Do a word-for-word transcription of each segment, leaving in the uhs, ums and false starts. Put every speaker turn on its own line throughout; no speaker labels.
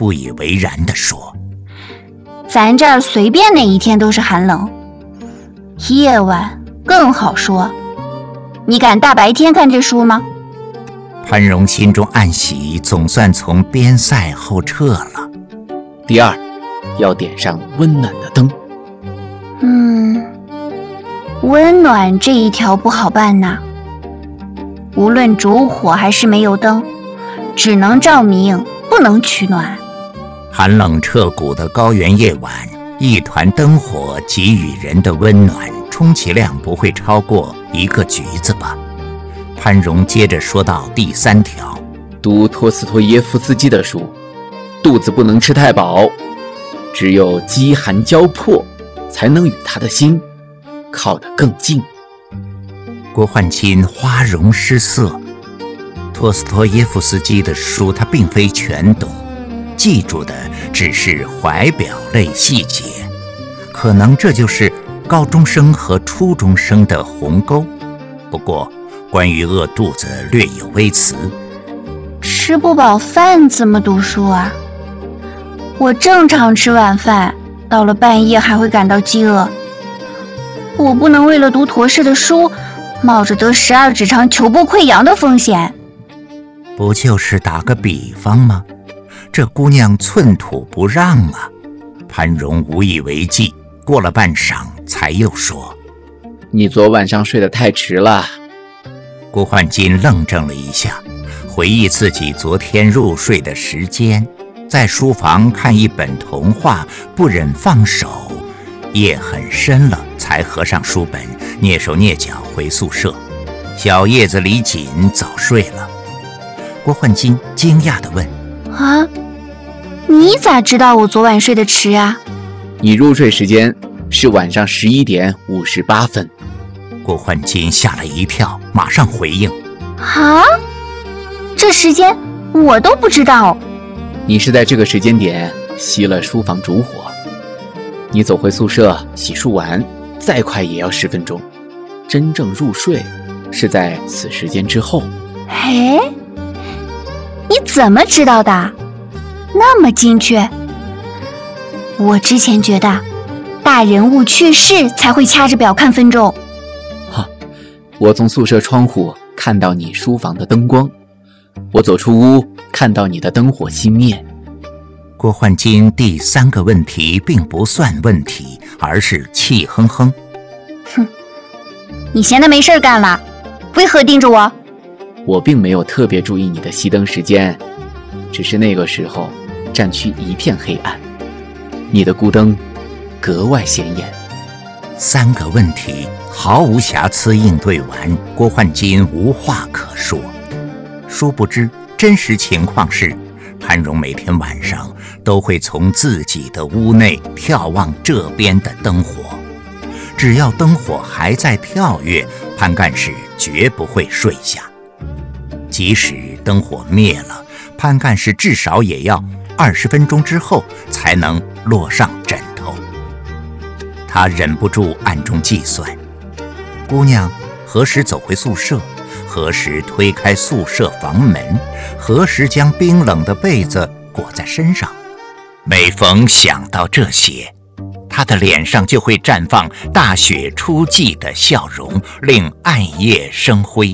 不以为然地说：
咱这儿随便哪一天都是寒冷，夜晚更好说。你敢大白天看这书吗？
潘荣心中暗喜，总算从边塞后撤了。
第二，要点上温暖的灯。
嗯，温暖这一条不好办呐。无论烛火还是没有灯，只能照明，不能取暖。
寒冷彻骨的高原夜晚，一团灯火给予人的温暖，充其量不会超过一个橘子吧。潘荣接着说到第三条：
读托斯托耶夫斯基的书，肚子不能吃太饱，只有饥寒交迫，才能与他的心靠得更近。
郭焕钦花容失色，托斯托耶夫斯基的书他并非全懂，记住的只是怀表类细节，可能这就是高中生和初中生的鸿沟。不过关于饿肚子略有微词。
吃不饱饭怎么读书啊？我正常吃晚饭，到了半夜还会感到饥饿。我不能为了读陀氏的书，冒着得十二指肠球部溃疡的风险。
不就是打个比方吗？这姑娘寸土不让啊。潘荣无以为继，过了半晌才又说：
你昨晚上睡得太迟了。
郭焕钦愣怔了一下，回忆自己昨天入睡的时间，在书房看一本童话，不忍放手，夜很深了才合上书本，蹑手蹑脚回宿舍。小叶子李锦早睡了。郭焕钦惊讶地问：
啊，你咋知道我昨晚睡得迟啊？
你入睡时间是晚上十一点五十八分。
郭焕钦吓了一跳，马上回应：
啊，这时间我都不知道。
你是在这个时间点熄了书房烛火，你走回宿舍洗漱完，再快也要十分钟。真正入睡是在此时间之后。
嘿，你怎么知道的？那么精确。我之前觉得大人物去世才会掐着表看分钟。
哈，我从宿舍窗户看到你书房的灯光，我走出屋看到你的灯火熄灭。
郭焕钦第三个问题并不算问题，而是气哼哼。
哼，你闲得没事干了，为何盯着我？
我并没有特别注意你的熄灯时间，只是那个时候战区一片黑暗，你的孤灯格外显眼。
三个问题毫无瑕疵应对完，郭焕钦无话可说。殊不知真实情况是，潘荣每天晚上都会从自己的屋内眺望这边的灯火，只要灯火还在跳跃，潘干事绝不会睡下。即使灯火灭了，潘干事至少也要二十分钟之后才能落上枕头。他忍不住暗中计算，姑娘何时走回宿舍，何时推开宿舍房门，何时将冰冷的被子裹在身上。每逢想到这些，他的脸上就会绽放大雪初霁的笑容，令暗夜生辉。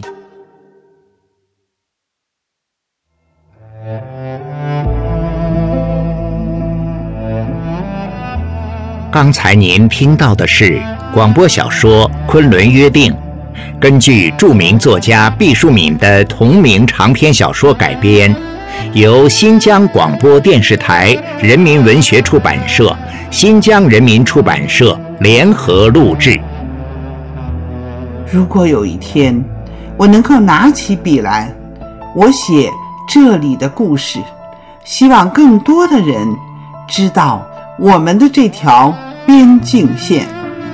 刚才您听到的是广播小说《昆仑约定》，根据著名作家毕淑敏的同名长篇小说改编，由新疆广播电视台人民文学出版社、新疆人民出版社联合录制。
如果有一天我能够拿起笔来，我写这里的故事，希望更多的人知道我们的这条边境线。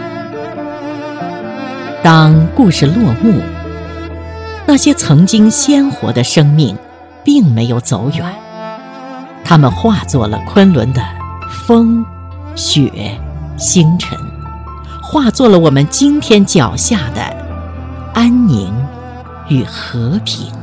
当故事落幕，那些曾经鲜活的生命并没有走远，它们化作了昆仑的风、雪、星辰，化作了我们今天脚下的安宁与和平。